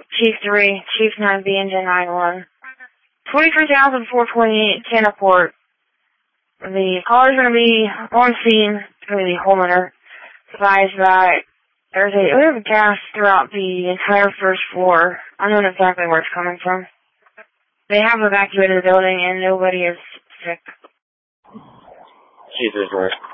Chief 3, Chief 9B, Engine 91. 23,428 Canaport. The caller's going to be on scene. It's going to be Holmaner. Advised that there's a odor of gas throughout the entire first floor. I don't know exactly where it's coming from. They have evacuated the building and nobody is sick. Jesus,